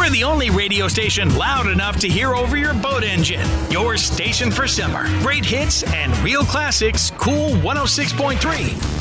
We're the only radio station loud enough to hear over your boat engine. Your station for summer. Great hits and real classics. Cool 106.3.